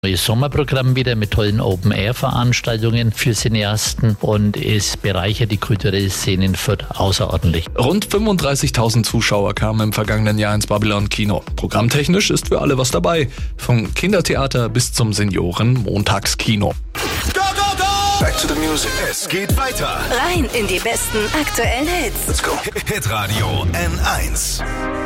neues Sommerprogramm wieder mit tollen Open-Air-Veranstaltungen für Cineasten und es bereichert die kulturelle Szene in Fürth außerordentlich. Rund 35.000 Zuschauer kamen im vergangenen Jahr ins Babylon-Kino. Programmtechnisch ist für alle was dabei. Vom Kindertheater bis zum Senioren-Montagskino. Go, go, go! Back to the music. Es geht weiter. Rein in die besten aktuellen Hits. Let's go. Hitradio N1.